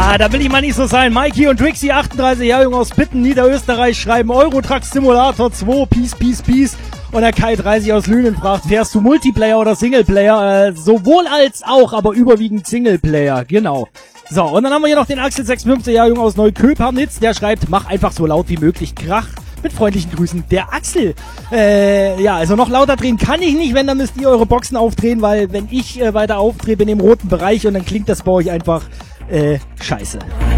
Da will ich mal nicht so sein. Mikey und Trixie, 38 Jahre jung aus Bitten, Niederösterreich, schreiben Eurotruck Simulator 2, Peace. Und der Kai 30 aus Lünen fragt, fährst du Multiplayer oder Singleplayer? Sowohl als auch, aber überwiegend Singleplayer, genau. So, und dann haben wir hier noch den Axel 56 Jahre jung aus Neuköpernitz, der schreibt, mach einfach so laut wie möglich Krach. Mit freundlichen Grüßen, der Axel. Ja, also noch lauter drehen kann ich nicht, wenn, dann müsst ihr eure Boxen aufdrehen, weil wenn ich weiter aufdrehe, bin ich im roten Bereich und dann klingt das bei euch einfach scheiße.